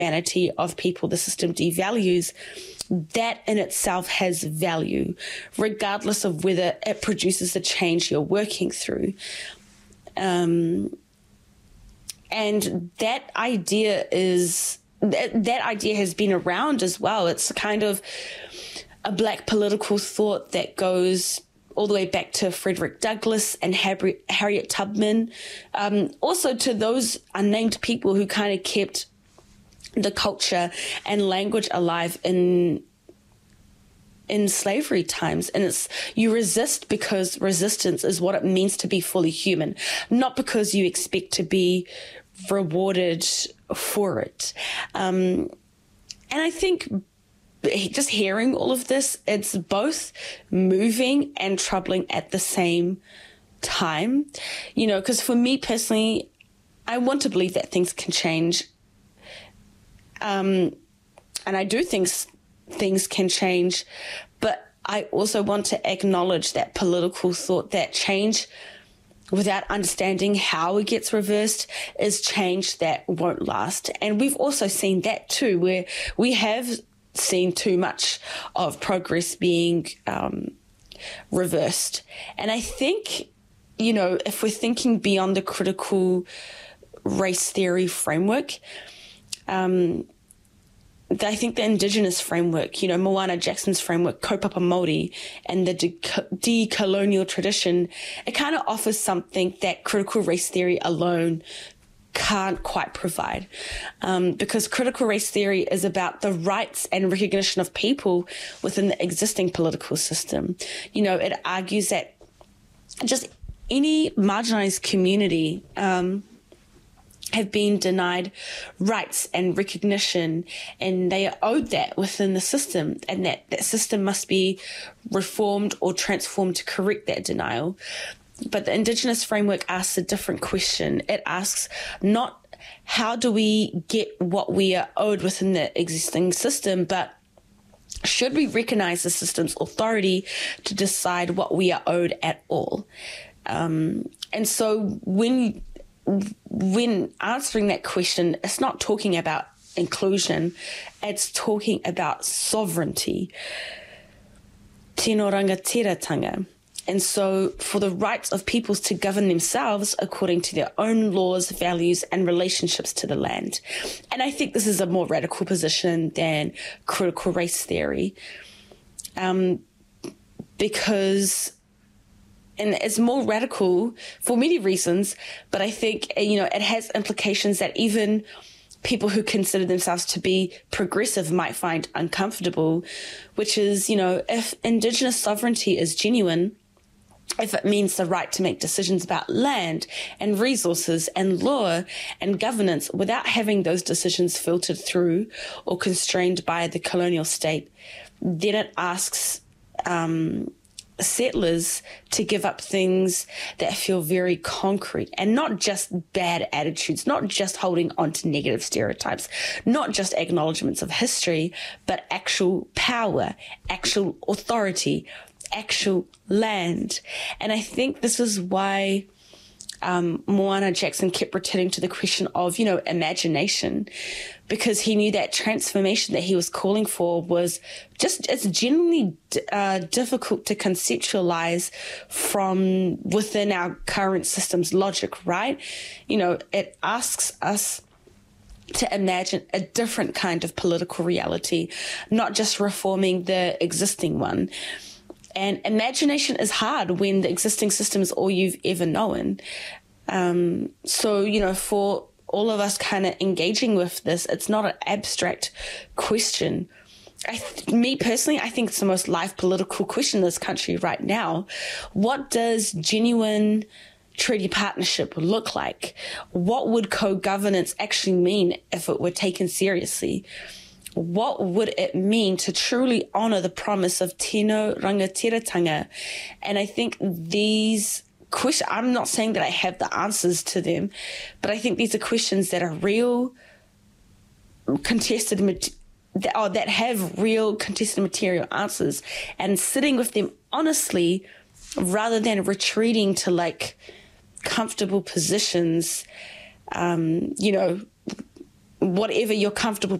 humanity of people the system devalues, that in itself has value, regardless of whether it produces the change you're working through. And that idea has been around as well. It's kind of a Black political thought that goes all the way back to Frederick Douglass and Harriet Tubman, also to those unnamed people who kind of kept the culture and language alive in slavery times. And it's, you resist because resistance is what it means to be fully human, not because you expect to be rewarded for it. And I think just hearing all of this, it's both moving and troubling at the same time, you know, because for me personally, I want to believe that things can change. And I do think things can change, but I also want to acknowledge that political thought that change without understanding how it gets reversed is change that won't last. And we've also seen that too, where we have seen too much of progress being reversed. And I think, you know, if we're thinking beyond the critical race theory framework, I think the Indigenous framework, you know, Moana Jackson's framework, Kaupapa Māori, and the decolonial tradition, it kind of offers something that critical race theory alone can't quite provide, because critical race theory is about the rights and recognition of people within the existing political system. You know, it argues that just any marginalized community have been denied rights and recognition, and they are owed that within the system, and that system must be reformed or transformed to correct that denial. But the Indigenous framework asks a different question. It asks not how do we get what we are owed within the existing system, but should we recognize the system's authority to decide what we are owed at all? And so when answering that question, it's not talking about inclusion, it's talking about sovereignty. Tino rangatiratanga. And so for the rights of peoples to govern themselves according to their own laws, values, and relationships to the land. And I think this is a more radical position than critical race theory, because, and it's more radical for many reasons, but I think, you know, it has implications that even people who consider themselves to be progressive might find uncomfortable, which is, you know, if Indigenous sovereignty is genuine, if it means the right to make decisions about land and resources and law and governance without having those decisions filtered through or constrained by the colonial state, then it asks settlers to give up things that feel very concrete, and not just bad attitudes, not just holding on to negative stereotypes, not just acknowledgements of history, but actual power, actual authority, actual land. And I think this is why Moana Jackson kept returning to the question of, you know, imagination, because he knew that transformation that he was calling for was just, it's genuinely difficult to conceptualize from within our current system's logic, right? You know, it asks us to imagine a different kind of political reality, not just reforming the existing one. And imagination is hard when the existing system is all you've ever known. So, you know, for all of us kind of engaging with this, it's not an abstract question. Me personally, I think it's the most live political question in this country right now. What does genuine treaty partnership look like? What would co-governance actually mean if it were taken seriously? What would it mean to truly honour the promise of tino rangatiratanga? And I think these questions, I'm not saying that I have the answers to them, but I think these are questions that are real, that have real contested material answers, and sitting with them honestly rather than retreating to like comfortable positions, you know, whatever you're comfortable